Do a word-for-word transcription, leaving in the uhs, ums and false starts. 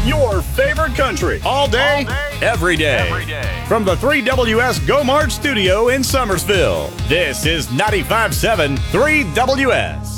Your favorite country. All day, All day, every day. every day. From the three W S Go Mart studio in Summersville, this is ninety-five point seven three W S.